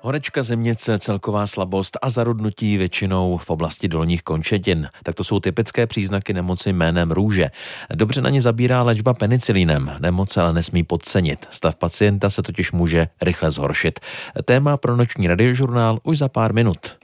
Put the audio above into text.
Horečka, zimnice, celková slabost a zarudnutí většinou v oblasti dolních končetin. Tak to jsou typické příznaky nemoci jménem růže. Dobře na ně zabírá léčba penicilínem. Nemoc ale nesmí podcenit. Stav pacienta se totiž může rychle zhoršit. Téma pro noční radiožurnál už za pár minut.